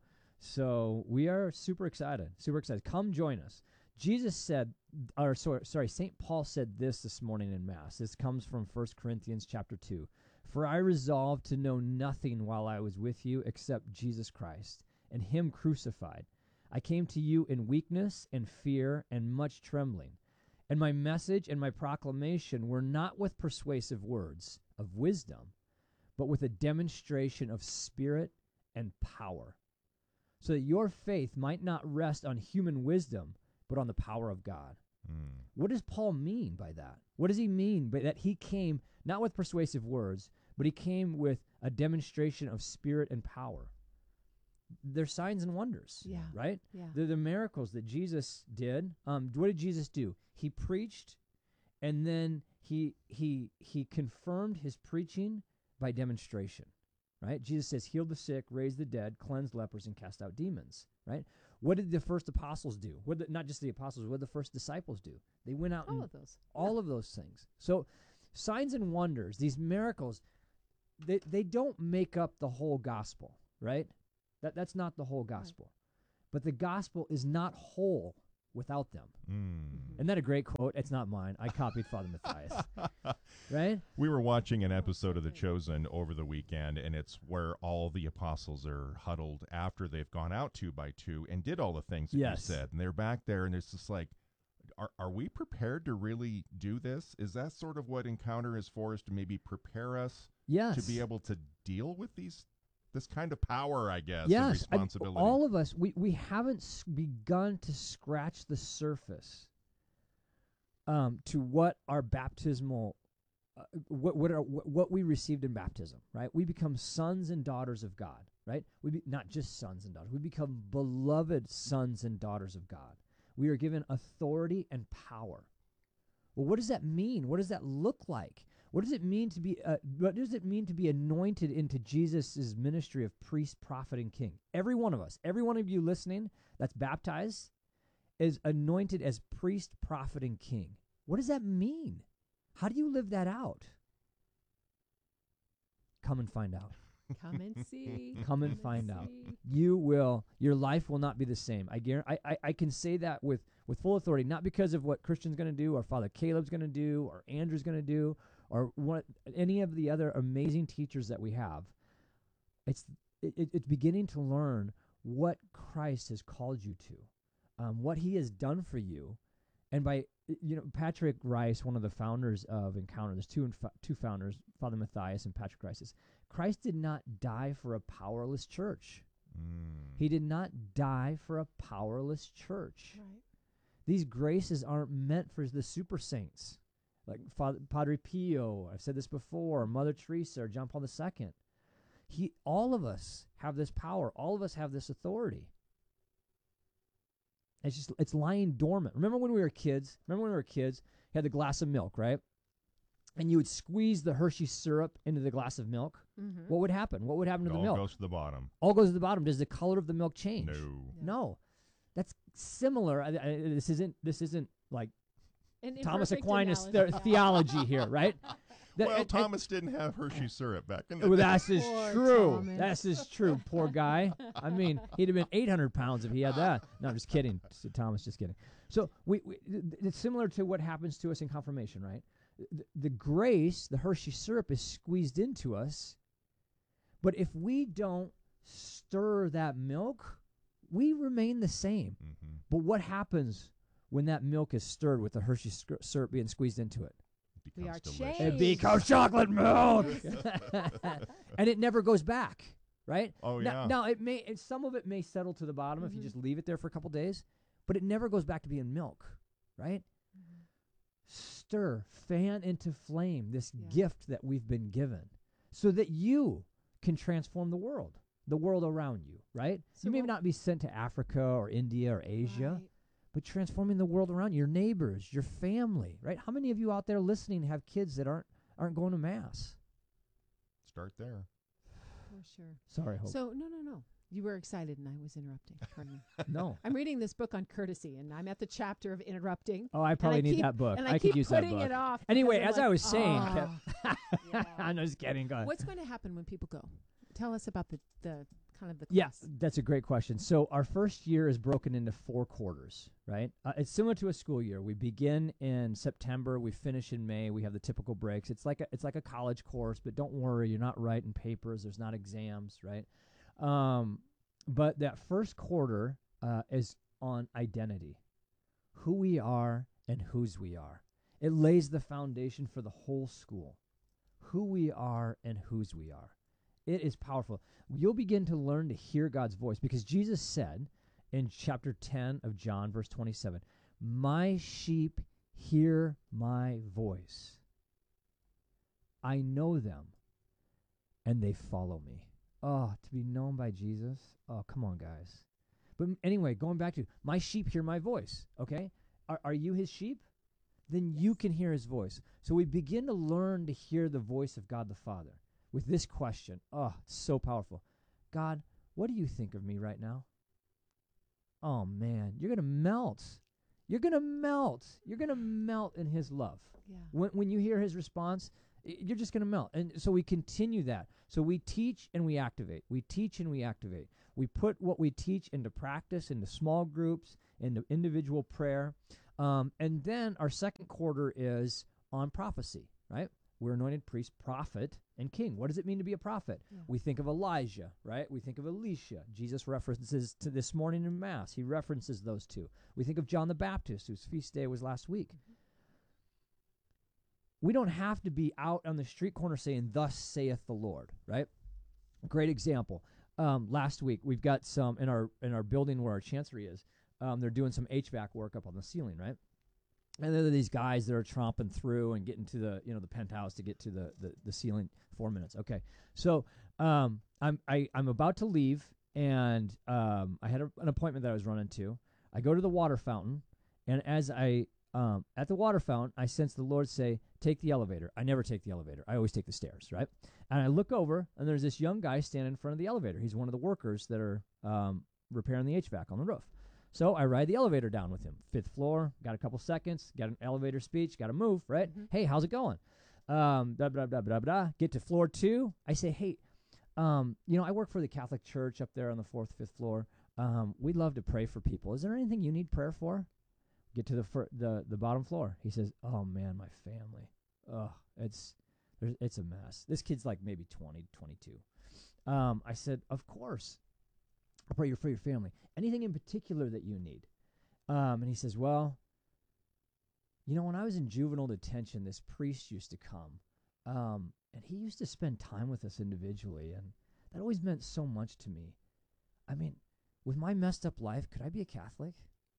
So we are super excited, super excited. Come join us. Jesus said, or sorry, sorry, Saint Paul said this this morning in Mass. This comes from First Corinthians chapter two. For I resolved to know nothing while I was with you except Jesus Christ and him crucified. I came to you in weakness and fear and much trembling. And my message and my proclamation were not with persuasive words of wisdom, but with a demonstration of spirit and power, so that your faith might not rest on human wisdom, but on the power of God. Mm. What does Paul mean by that? What does he mean by that? He came not with persuasive words, but he came with a demonstration of spirit and power. They're signs and wonders, Yeah. right? Yeah. They're the miracles that Jesus did. Um, what did Jesus do? He preached, and then he he he confirmed his preaching by demonstration, right? Jesus says, heal the sick, raise the dead, cleanse lepers, and cast out demons, right? What did the first apostles do? What did, not just the apostles, what did the first disciples do? They went out All and of those. all Yeah. of those things. So signs and wonders, these miracles, they, they don't make up the whole gospel, right? That That's not the whole gospel. But the gospel is not whole without them. Mm. Isn't that a great quote? It's not mine. I copied Father Matthias. Right? We were watching an episode of The Chosen over the weekend, and it's where all the apostles are huddled after they've gone out two by two and did all the things that Yes. you said. And they're back there, and it's just like, are, are we prepared to really do this? Is that sort of what Encounter is for, is to maybe prepare us Yes. to be able to deal with these this kind of power, I guess, and Yes. I- responsibility? all of us, we, we haven't s- begun to scratch the surface um, to what our baptismal, uh, what what, are, what what we received in baptism, right? We become sons and daughters of God, right? We be, not just sons and daughters. We become beloved sons and daughters of God. We are given authority and power. Well, what does that mean? What does that look like? What does it mean to be? Uh, what does it mean to be anointed into Jesus' ministry of priest, prophet, and king? Every one of us, every one of you listening that's baptized, is anointed as priest, prophet, and king. What does that mean? How do you live that out? Come and find out. Come and see. Come and find out. see. You will. Your life will not be the same. I guarantee. I, I, I can say that with with full authority, not because of what Christian's going to do, or Father Caleb's going to do, or Andrew's going to do, or what any of the other amazing teachers that we have. It's it, it, it's beginning to learn what Christ has called you to, um, what He has done for you, and by you know Patrick Rice, one of the founders of Encounter. There's two inf- two founders, Father Matthias and Patrick Rice. Says, Christ did not die for a powerless church. Mm. He did not die for a powerless church. Right. These graces aren't meant for the super saints, like Father, Padre Pio. I've said this before. Mother Teresa or John Paul the Second. He, all of us have this power. All of us have this authority. It's just it's lying dormant. Remember when we were kids? Remember when we were kids? You had the glass of milk, right? And you would squeeze the Hershey syrup into the glass of milk. Mm-hmm. What would happen? What would happen It to the all milk? goes to the bottom. All goes to the bottom. Does the color of the milk change? No. No. That's similar. I, I, this isn't. This isn't like An Thomas imperfect Aquinas analogy. the- theology here, right? That- Well, and- Thomas didn't have Hershey syrup back in the and- well, day. that's is Poor true. Thomas. That's is true. Poor guy. I mean, he'd have been eight hundred pounds if he had that. No, I'm just kidding. S- Thomas, just kidding. So we, we th- th- it's similar to what happens to us in confirmation, right? The, the grace, the Hershey syrup, is squeezed into us, but if we don't stir that milk, we remain the same. Mm-hmm. But what happens when that milk is stirred with the Hershey sc- syrup being squeezed into it? It We becomes are delicious. changed. It becomes chocolate milk, and it never goes back, right? Oh, now, yeah. now it may, and some of it may settle to the bottom if you Mhm. just leave it there for a couple days, but it never goes back to being milk, right? Mhm. Stir, fan into flame this Yeah. gift that we've been given, so that you can transform the world, the world around you, right? So you may what- not be sent to Africa or India or Asia. Right. But transforming the world around you, your neighbors, your family, right? How many of you out there listening have kids that aren't aren't going to mass? Start there. For sure. Sorry, Hope. So no, no, no. You were excited, and I was interrupting. Pardon me. no. I'm reading this book on courtesy, and I'm at the chapter of interrupting. Oh, I probably need keep- that book. And I, I, could keep use that putting book. it off. Anyway, because as I'm I like, was saying, "Oh." Yeah. I'm just kidding. Go ahead. What's going to happen when people go? Tell us about the, the kind of the Yeah, class. that's a great question. So our first year is broken into four quarters, right? Uh, it's similar to a school year. We begin in September, we finish in May. We have the typical breaks. It's like a, it's like a college course, but don't worry, you're not writing papers. There's not exams, right? Um, but that first quarter uh, is on identity, who we are and whose we are. It lays the foundation for the whole school, who we are and whose we are. It is powerful. You'll begin to learn to hear God's voice because Jesus said in chapter ten of John, verse twenty-seven, "My sheep hear my voice. I know them, and they follow me." Oh, to be known by Jesus. Oh, come on, guys. But m- anyway, going back to my sheep hear my voice, okay? Are, are you his sheep? Then you can hear his voice. So we begin to learn to hear the voice of God the Father with this question. Oh, it's so powerful. God, what do you think of me right now? oh man, you're going to melt. You're going to melt. You're going to melt in his love. Yeah. When, when you hear his response, y- you're just going to melt. And so we continue that. So we teach and we activate. We teach and we activate. We put what we teach into practice, into small groups, into individual prayer. Um, and then our second quarter is on prophecy, right? We're anointed priest, prophet, and king. What does it mean to be a prophet? Yeah. We think of Elijah, right? We think of Elisha. Jesus references to this morning in Mass. He references those two. We think of John the Baptist, whose feast day was last week. Mm-hmm. We don't have to be out on the street corner saying, thus saith the Lord, right? Great example. Um, last week, we've got some, in our in our building where our chancery is, um, they're doing some H V A C work up on the ceiling, right? And there are these guys that are tromping through and getting to the, you know, the penthouse to get to the, the, the ceiling. Four minutes. Okay. So um, I'm I, I'm about to leave, and um, I had a, an appointment that I was running to. I go to the water fountain, and as I um, at the water fountain, I sense the Lord say, "Take the elevator." I never take the elevator. I always take the stairs, right? And I look over, and there's this young guy standing in front of the elevator. He's one of the workers that are um, repairing the H V A C on the roof. So I ride the elevator down with him. Fifth floor, got a couple seconds, got an elevator speech, got to move, right? Mm-hmm. Hey, how's it going? Um, blah, blah, blah, blah, blah. Get to floor two. I say, hey, um, you know, I work for the Catholic Church up there on the fourth, fifth floor. Um, we'd love to pray for people. Is there anything you need prayer for? Get to the fir- the the bottom floor. He says, oh, man, my family. Ugh, it's, there's, it's a mess. This kid's like maybe twenty, twenty-two. Um, I said, of course. I'll pray for your family. Anything in particular that you need? Um, and he says, well, you know, when I was in juvenile detention, this priest used to come, um, and he used to spend time with us individually, and that always meant so much to me. I mean, with my messed up life, could I be a Catholic?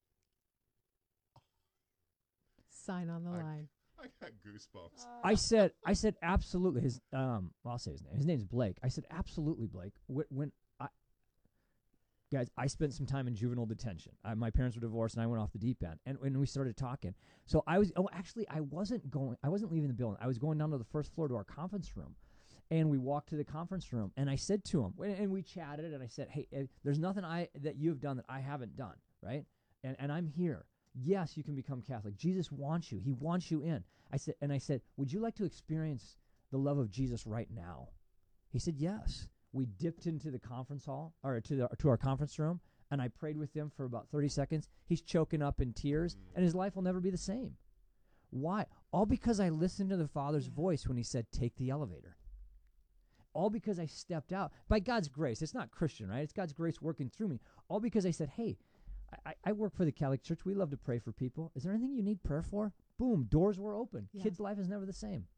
Sign on the I, line. I got goosebumps. Uh. I said, I said, absolutely. His, um, well, I'll say his name. His name's Blake. I said, absolutely, Blake. Wh- when I, guys, I spent some time in juvenile detention. I, my parents were divorced, and I went off the deep end. And when we started talking, so I was, oh, actually, I wasn't going, I wasn't leaving the building. I was going down to the first floor to our conference room. And we walked to the conference room, and I said to him, and we chatted, and I said, hey, uh, there's nothing I that you've done that I haven't done, right? And and I'm here. Yes, you can become Catholic. Jesus wants you. He wants you in. I said, and I said, would you like to experience the love of Jesus right now? He said, yes. We dipped into the conference hall, or to the to our conference room, and I prayed with him for about thirty seconds. He's choking up in tears, mm. and his life will never be the same. Why? All because I listened to the Father's yeah. voice when he said, take the elevator. All because I stepped out. By God's grace. It's not Christian, right? It's God's grace working through me. All because I said, hey, I, I work for the Catholic Church. We love to pray for people. Is there anything you need prayer for? Boom, doors were open. Yeah. Kid's life is never the same.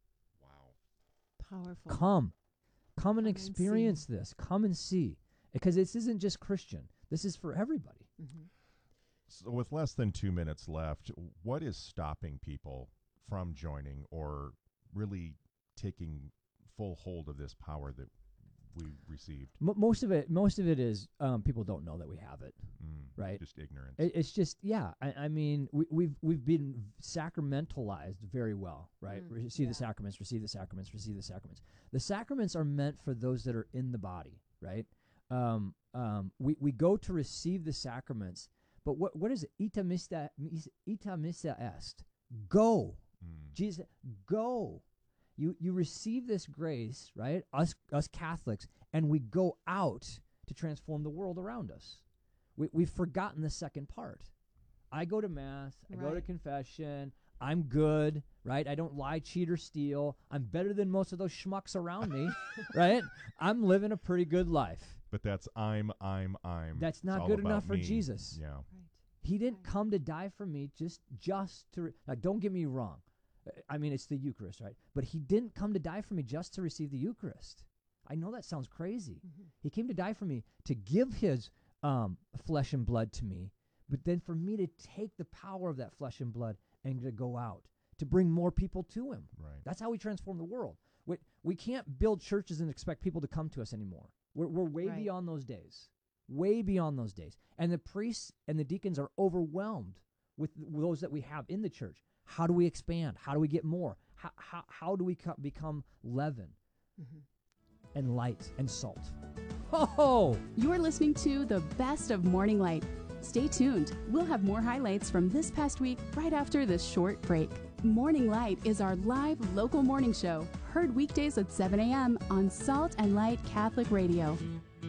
Wow. Powerful. Come. Come and Come experience and this. Come and see. Because this isn't just Christian. This is for everybody. Mm-hmm. So with less than two minutes left, what is stopping people from joining or really taking full hold of this power that we received? M- most of it, most of it is um, people don't know that we have it, mm, right? Just ignorance. It, it's just, yeah. I, I mean, we, we've we've been sacramentalized very well, right? Mm, receive yeah. the sacraments, receive the sacraments, receive the sacraments. The sacraments are meant for those that are in the body, right? Um, um, we we go to receive the sacraments, but what what is it? Ita missa, ita missa est. Go, mm. Jesus, go. You you receive this grace, right? Us us Catholics, and we go out to transform the world around us. We we've forgotten the second part. I go to mass, I right. go to confession, I'm good, right? I don't lie, cheat, or steal. I'm better than most of those schmucks around me, right? I'm living a pretty good life. But that's I'm, I'm, I'm. That's not it's good all enough about for me. Jesus. Yeah. Right. He didn't Right. come to die for me just just to. Re- now, don't get me wrong. I mean, it's the Eucharist, right? But he didn't come to die for me just to receive the Eucharist. I know that sounds crazy. Mm-hmm. He came to die for me to give his um, flesh and blood to me, but then for me to take the power of that flesh and blood and to go out, to bring more people to him. Right. That's how we transform the world. We, we can't build churches and expect people to come to us anymore. We're, we're way Right. beyond those days. Way beyond those days. And the priests and the deacons are overwhelmed with th- those that we have in the church. How do we expand? How do we get more? How, how, how do we co- become leaven Mm-hmm. and light and salt? Oh! You're listening to the best of Morning Light. Stay tuned. We'll have more highlights from this past week right after this short break. Morning Light is our live local morning show, heard weekdays at seven a.m. on Salt and Light Catholic Radio.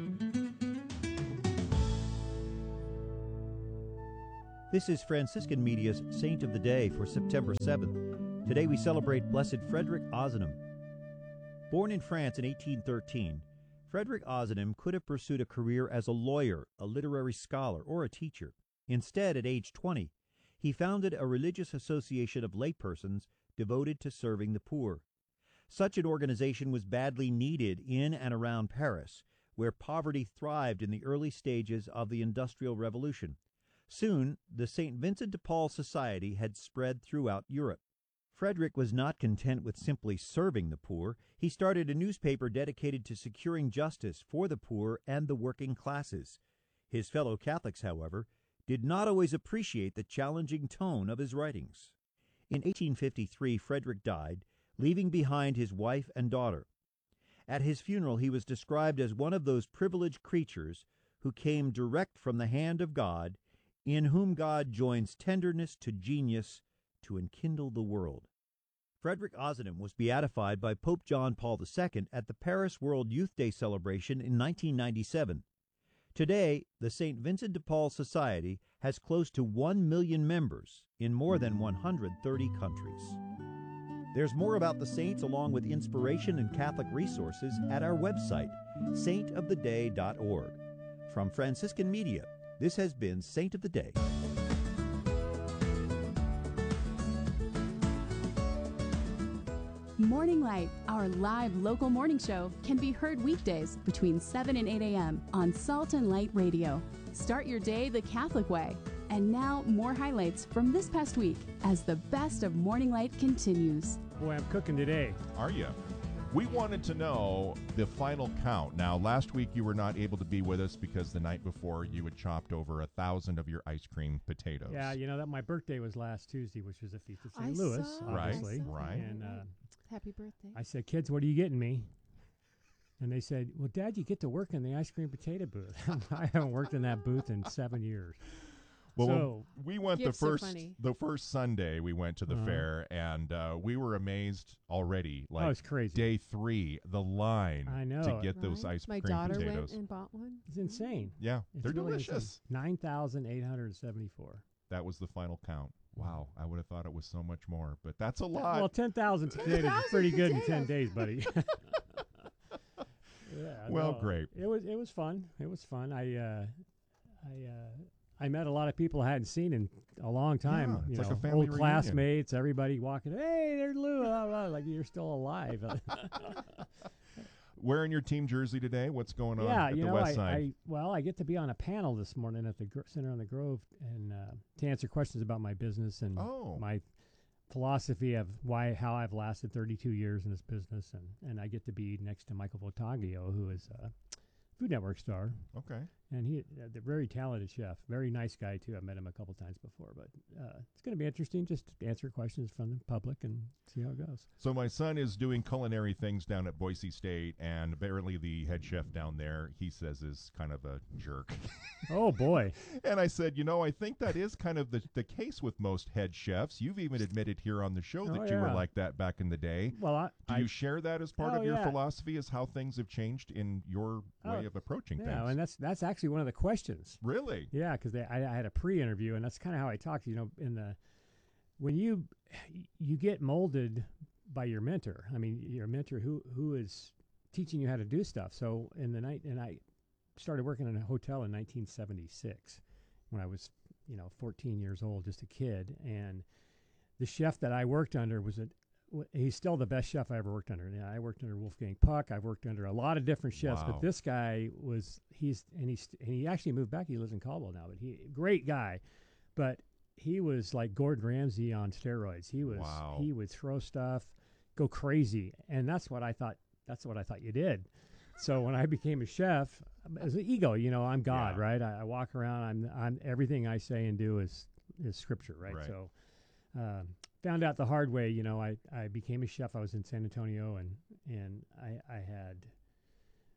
This is Franciscan Media's Saint of the Day for September seventh. Today we celebrate Blessed Frederick Ozanam. Born in France in eighteen thirteen, Frederick Ozanam could have pursued a career as a lawyer, a literary scholar, or a teacher. Instead, at age twenty, he founded a religious association of laypersons devoted to serving the poor. Such an organization was badly needed in and around Paris, where poverty thrived in the early stages of the Industrial Revolution. Soon, the Saint Vincent de Paul Society had spread throughout Europe. Frederick was not content with simply serving the poor. He started a newspaper dedicated to securing justice for the poor and the working classes. His fellow Catholics, however, did not always appreciate the challenging tone of his writings. In eighteen fifty-three, Frederick died, leaving behind his wife and daughter. At his funeral, he was described as one of those privileged creatures who came direct from the hand of God, in whom God joins tenderness to genius to enkindle the world. Frederick Ozanam was beatified by Pope John Paul the Second at the Paris World Youth Day celebration in nineteen ninety-seven. Today, the Saint Vincent de Paul Society has close to one million members in more than one hundred thirty countries. There's more about the saints along with inspiration and Catholic resources at our website, saint of the day dot org. From Franciscan Media, this has been Saint of the Day. Morning Light, our live local morning show, can be heard weekdays between seven and eight a.m. on Salt and Light Radio. Start your day the Catholic way. And now, more highlights from this past week as the best of Morning Light continues. Boy, I'm cooking today. Are you? We wanted to know the final count. Now, last week you were not able to be with us because the night before you had chopped over a thousand of your ice cream potatoes. Yeah, you know that my birthday was last Tuesday, which was the feast of I Saint Louis, saw, obviously. Right, right. And uh, Happy birthday. I said, kids, what are you getting me? And they said, well, Dad, you get to work in the ice cream potato booth. I haven't worked in that booth in seven years. Well, so, we went the gifts are first funny. the first Sunday we went to the Uh-huh. fair, and uh, we were amazed already. Like oh, it's crazy. day three, the line I know to it. get those Right? ice My cream daughter potatoes. went and bought one. It's insane. Yeah, It's they're really delicious. nine thousand eight hundred seventy-four. That was the final count. Wow, I would have thought it was so much more, but that's a lot. Well, ten thousand potatoes is pretty good in ten days, buddy. yeah, Well, no, great. It was it was fun. It was fun. I uh, I uh, I met a lot of people I hadn't seen in a long time. Yeah, it's you like know, a family old reunion. classmates, everybody walking. Hey, there's Lou. Blah, blah, like you're still alive. Wearing your team jersey today? What's going on yeah, at you the know, West I, Side? I well, I get to be on a panel this morning at the Gro- Center on the Grove, and uh, to answer questions about my business and Oh. my philosophy of why how I've lasted thirty-two years in this business, and and I get to be next to Michael Voltaggio, who is a Food Network star, okay. and he uh, the very talented chef, very nice guy too. I've met him a couple times before, but uh, it's going to be interesting just to answer questions from the public and see how it goes. So my son is doing culinary things down at Boise State, and apparently the head chef down there, he says, is kind of a jerk. Oh boy! And I said, you know, I think that is kind of the, the case with most head chefs. You've even admitted here on the show that Oh, you were yeah. like that back in the day. Well, I, Do I you share that as part Oh, of your yeah. philosophy, as how things have changed in your Oh, way of approaching yeah, things? and that's that's actually one of the questions. Really? Yeah, because I, I had a pre-interview, and that's kind of how I talked. You know, in the when you you get molded by your mentor. I mean, your mentor who who is teaching you how to do stuff. So in the night, and I started working in a hotel in nineteen seventy-six when I was you know fourteen years old, just a kid, and the chef that I worked under was a w- he's still the best chef I ever worked under. Yeah, I worked under Wolfgang Puck. I've worked under a lot of different chefs, Wow. but this guy was he's and he's and he actually moved back. He lives in Caldwell now, but he great guy, but he was like Gordon Ramsay on steroids. He was Wow. he would throw stuff, go crazy, and that's what I thought. That's what I thought you did. So when I became a chef, as an ego, you know, I'm God, Yeah. right? I, I walk around. I'm I'm everything I say and do is is scripture, right? Right. So. Um, found out the hard way, you know, I, I became a chef. I was in San Antonio, and, and I, I had,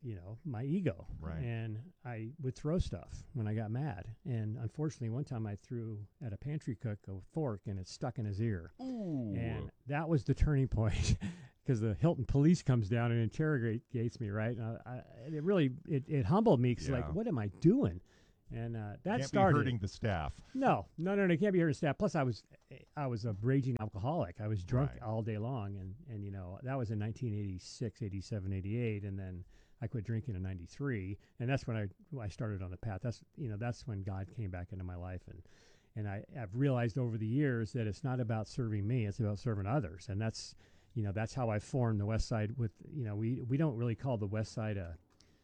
you know, my ego. Right. And I would throw stuff when I got mad. And unfortunately, one time I threw at a pantry cook a fork and it stuck in his ear. Ooh. And that was the turning point because the Hilton police comes down and interrogates me, right? And I, I, it really, it, it humbled me because Yeah. like, what am I doing? And uh, that Can't started. be hurting the staff. No, no, no, no, it can't be hurting staff. Plus, I was, I was a raging alcoholic. I was drunk Right. all day long, and and you know that was in nineteen eighty-six, eighty-seven, eighty-eight, and then I quit drinking in ninety-three, and that's when I I started on the path. That's you know that's when God came back into my life, and and I have realized over the years that it's not about serving me; it's about serving others, and that's you know that's how I formed the West Side. With you know we we don't really call the West Side a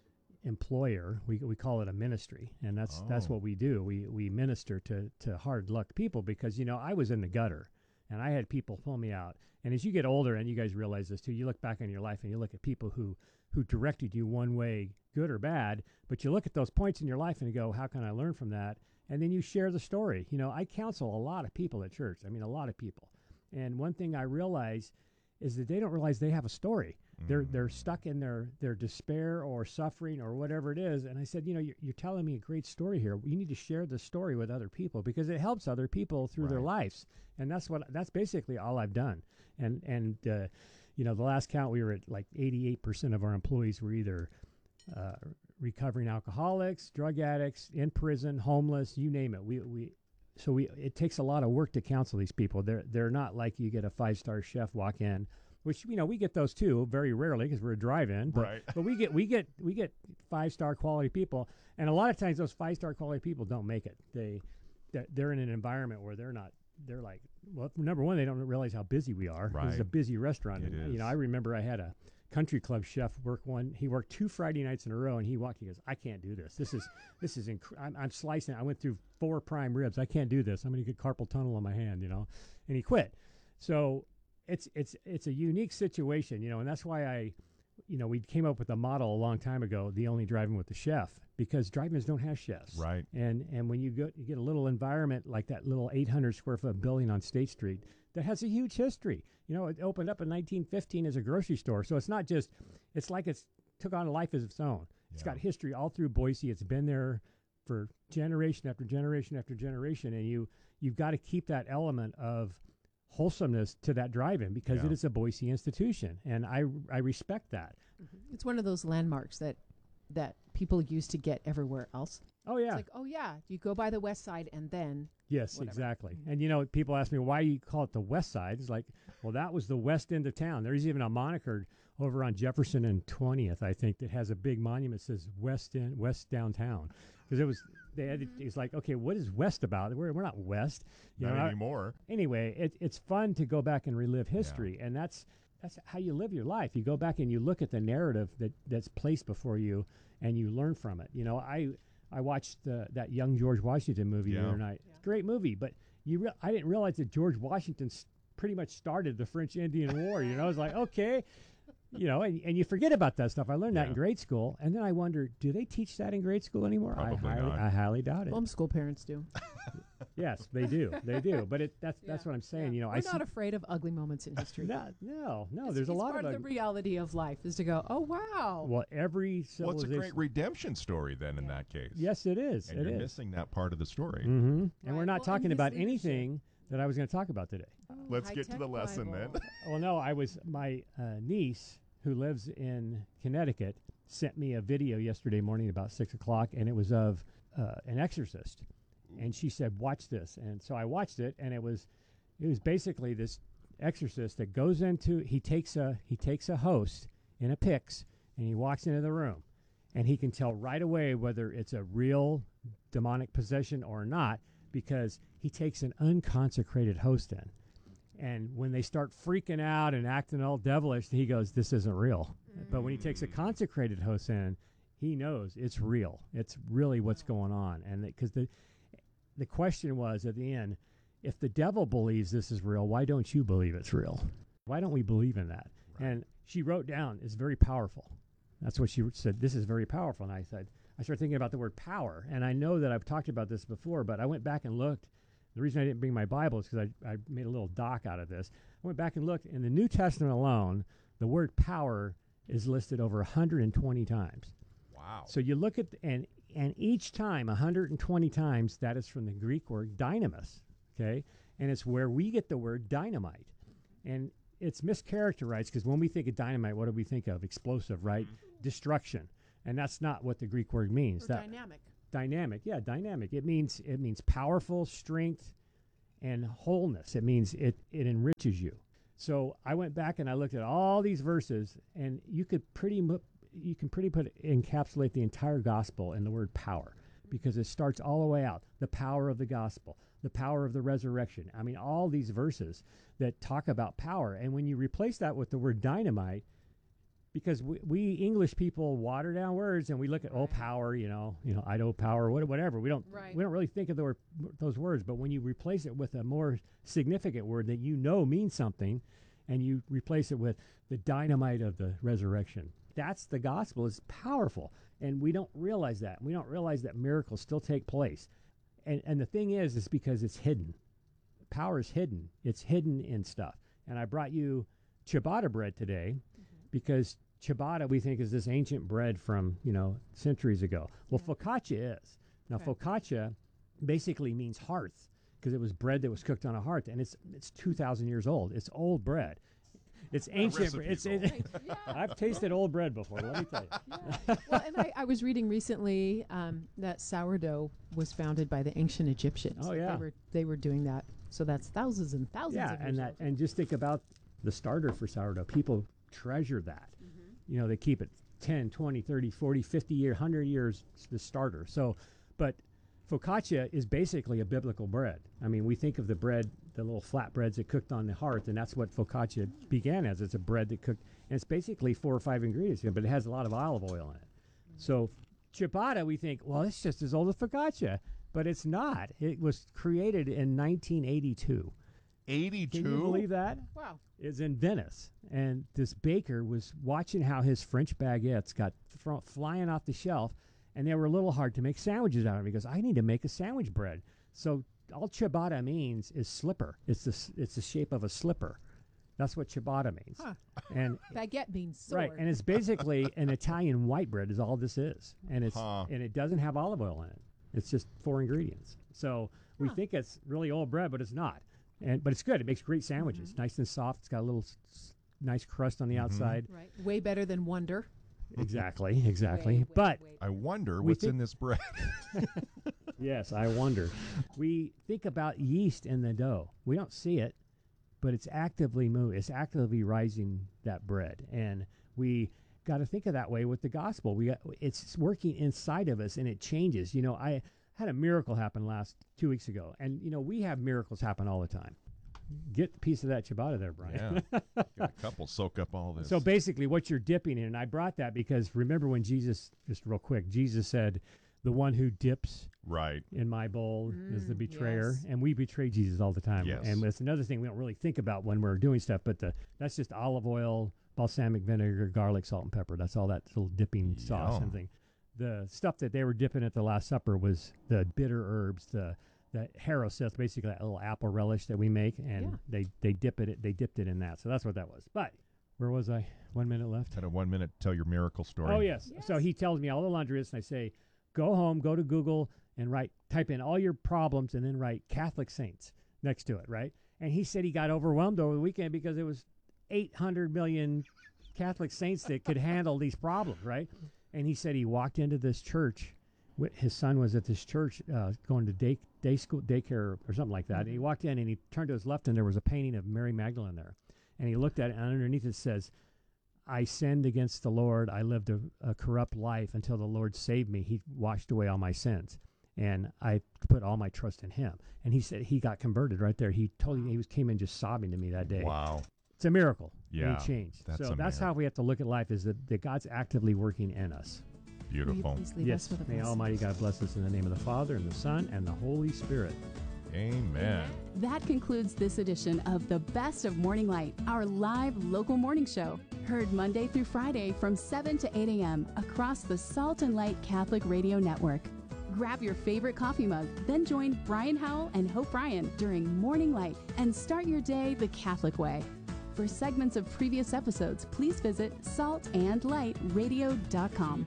employer, we we call it a ministry, and that's Oh. that's what we do. We we minister to to hard luck people because you know I was in the gutter, and I had people pull me out. And as you get older, and you guys realize this too, you look back on your life and you look at people who who directed you one way, good or bad. But you look at those points in your life and you go, how can I learn from that? And then you share the story. You know, I counsel a lot of people at church. I mean, a lot of people. And one thing I realize is that they don't realize they have a story. They're they're stuck in their, their despair or suffering or whatever it is. And I said, you know, you're, you're telling me a great story here. You need to share the story with other people because it helps other people through their Right. lives. And that's what that's basically all I've done. And and uh, you know, the last count we were at like eighty-eight percent of our employees were either uh, recovering alcoholics, drug addicts, in prison, homeless, you name it. We we so we it takes a lot of work to counsel these people. They're they're not like you get a five-star chef walk in. Which you know we get those too very rarely because we're a drive-in, but, Right. but we get we get we get five-star quality people, and a lot of times those five-star quality people don't make it. They they're, they're in an environment where they're not. They're like, well, number one, they don't realize how busy we are. This is a Right. busy restaurant. It and, is. You know, I remember I had a country club chef work one. He worked two Friday nights in a row, and he walked. He goes, I can't do this. This is this is inc- I'm, I'm slicing. I went through four prime ribs. I can't do this. I'm going to get carpal tunnel on my hand. You know, and he quit. So. It's it's it's a unique situation, you know, and that's why I, you know, we came up with a model a long time ago, the only drive-in with the chef, because drive-ins don't have chefs, Right. And and when you go you get a little environment like that little eight hundred square foot building on State Street that has a huge history, you know, it opened up in nineteen fifteen as a grocery store, so it's not just, it's like it's took on a life of its own. It's Yeah. got history all through Boise. It's been there for generation after generation after generation, and you you've got to keep that element of wholesomeness to that drive-in because Yeah. it is a Boise institution, and I I respect that. It's one of those landmarks that that people use to get everywhere else. Oh yeah, It's like, oh yeah, you go by the West Side and then yes, whatever. exactly. And you know, people ask me why you call it the West Side. It's like, well, that was the west end of town. There's even a moniker over on Jefferson and twentieth, I think, that has a big monument that says West End, West Downtown, because it was they had it, it's like, okay, what is West about? We're we're not West, you Not know. I- anymore. anyway, it, it's fun to go back and relive history, and that's that's how you live your life. You go back and you look at the narrative that, that's placed before you, and you learn from it. You know, I I watched uh, that Young George Washington movie the Yeah. other night. Great movie, but you re- I didn't realize that George Washington s- pretty much started the French Indian War. You know, I was like, okay. You know, and, and you forget about that stuff. I learned that Yeah. in grade school, and then I wonder, do they teach that in grade school anymore? Probably I highly, not. I highly doubt it. homeschool parents do. Yes, they do, they do. But it, that's that's Yeah, what I'm saying. yeah. You know, We're I see, not afraid of ugly moments in history. no, no, no. It's- There's a it's lot part of of ugly- the reality of life is to go, oh wow. Well, every Well, it's a civilization. great redemption story then in that case. Yes, it is. And it you're is. missing that part of the story. Mm-hmm. And Right. we're not Well, in talking his about leadership. anything that I was going to talk about today. Oh, Let's get to high-tech the lesson then. Bible. Well, no, I was my uh, niece who lives in Connecticut sent me a video yesterday morning about six o'clock, and it was of uh, an exorcist, and she said, "Watch this." And so I watched it, and it was it was basically this exorcist that goes into he takes a he takes a host in a pyx, and he walks into the room, and he can tell right away whether it's a real demonic possession or not because he takes an unconsecrated host in. And when they start freaking out and acting all devilish, he goes, this isn't real. But when he takes a consecrated host in, he knows it's real. It's really what's going on. And because the, the question was at the end, if the devil believes this is real, why don't you believe it's real? Why don't we believe in that? Right. And she wrote down, it's very powerful. That's what she said, this is very powerful. And I said, I started thinking about the word power. And I know that I've talked about this before, but I went back and looked. The reason I didn't bring my Bible is because I, I made a little doc out of this. I went back and looked. In the New Testament alone, the word power is listed over one hundred twenty times. Wow. So you look at, and and each time, one hundred twenty times, that is from the Greek word dynamis, okay? And it's where we get the word dynamite. And it's mischaracterized because when we think of dynamite, what do we think of? Explosive, right? Mm-hmm. Destruction. And that's not what the Greek word means. Or that dynamic. Dynamic, yeah, dynamic. It means it means powerful, strength, and wholeness. It means it, it enriches you. So I went back and I looked at all these verses, and you could pretty mu- you can pretty put encapsulate the entire gospel in the word power, because it starts all the way out. The power of the gospel, the power of the resurrection. I mean, all these verses that talk about power. And when you replace that with the word dynamite, because we, we English people water down words and we look at, right. oh, power, you know, you know, Idaho power, whatever. We don't right. we don't really think of the word, those words. But when you replace it with a more significant word that you know means something, and you replace it with the dynamite of the resurrection, that's the gospel. Is powerful. And we don't realize that. We don't realize that miracles still take place. And and the thing is, is because it's hidden. Power is hidden. It's hidden in stuff. And I brought you ciabatta bread today, because ciabatta we think is this ancient bread from, you know, centuries ago. Well, yeah. focaccia is. Now, okay. focaccia basically means hearth, because it was bread that was cooked on a hearth, and it's it's two thousand years old. It's old bread. It's ancient. Bre- it's, it, it, yeah. I've tasted old bread before. Let me tell you. Yeah. Well, and I, I was reading recently um, that sourdough was founded by the ancient Egyptians. Oh yeah, they were they were doing that. So that's thousands and thousands. Yeah, of years and that old. and just think about the starter for sourdough. People treasure that. Mm-hmm. You know, they keep it ten, twenty, thirty, forty, fifty years, one hundred years, the starter. So, but focaccia is basically a biblical bread. I mean, we think of the bread, the little flat breads that cooked on the hearth, and that's what focaccia began as. It's a bread that cooked, and it's basically four or five ingredients, but it has a lot of olive oil in it. Mm-hmm. So ciabatta, we think, well, it's just as old as focaccia, but it's not. It was created in nineteen eighty-two. eighty-two? Can you believe that? Wow. It's in Venice, and this baker was watching how his French baguettes got fr- flying off the shelf, and they were a little hard to make sandwiches out of. He goes, I need to make a sandwich bread. So all ciabatta means is slipper. It's the s- it's the shape of a slipper. That's what ciabatta means. Huh. And baguette means sword. Right, and it's basically an Italian white bread is all this is, and it's huh. and it doesn't have olive oil in it. It's just four ingredients. So we huh. think it's really old bread, but it's not. And but it's good. It makes great sandwiches, mm-hmm. nice and soft. It's got a little s- nice crust on the mm-hmm. outside. Right, way better than Wonder. Exactly, exactly. Way, way, but way I wonder we what's think- in this bread. Yes, I wonder. We think about yeast in the dough. We don't see it, but it's actively moving. It's actively rising that bread, and we got to think of that way with the gospel. We got, it's working inside of us, and it changes. You know, I had a miracle happen last two weeks ago, and you know we have miracles happen all the time. Get a piece of that ciabatta there, Brian. Yeah, got a couple soak up all this. So basically, what you're dipping in, and I brought that because remember when Jesus, just real quick, Jesus said, "The one who dips right in my bowl Mm, is the betrayer," yes. and we betray Jesus all the time. Yes. And it's another thing we don't really think about when we're doing stuff, but the, that's just olive oil, balsamic vinegar, garlic, salt, and pepper. That's all that little dipping sauce Yum. and thing. The stuff that they were dipping at the Last Supper was the bitter herbs, the the haroseth, basically that little apple relish that we make, and Yeah. they they dip it they dipped it in that. So that's what that was. But where was I? One minute left. Had a one minute to tell your miracle story. Oh yes. Yes. So he tells me all the laundry list, and I say, go home, go to Google, and write, type in all your problems, and then write Catholic saints next to it, right? And he said he got overwhelmed over the weekend because it was eight hundred million Catholic saints that could handle these problems, right? And he said he walked into this church. Wh- His son was at this church uh, going to day day school, daycare or something like that. And he walked in and he turned to his left, and there was a painting of Mary Magdalene there. And he looked at it, and underneath it says, I sinned against the Lord. I lived a, a corrupt life until the Lord saved me. He washed away all my sins, and I put all my trust in him. And he said he got converted right there. He told me he was came in just sobbing to me that day. Wow. It's a miracle. Yeah, And he changed. that's so a that's how miracle. we have to look at life, is that, that God's actively working in us. Beautiful. Please leave Yes. us with a May blessing. Almighty God bless us in the name of the Father, and the Son, and the Holy Spirit. Amen. That concludes this edition of The Best of Morning Light, our live local morning show. Heard Monday through Friday from seven to eight a.m. across the Salt and Light Catholic Radio Network. Grab your favorite coffee mug, then join Brian Howell and Hope Bryan during Morning Light and start your day the Catholic way. For segments of previous episodes, please visit salt and light radio dot com.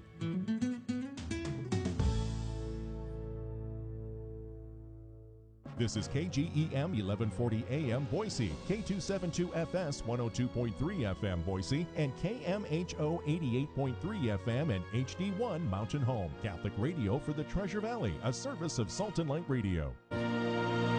This is K G E M eleven forty A M Boise, K two seventy-two F S one oh two point three F M Boise, and K M H O eighty-eight point three F M and H D one Mountain Home. Catholic radio for the Treasure Valley, a service of Salt and Light Radio.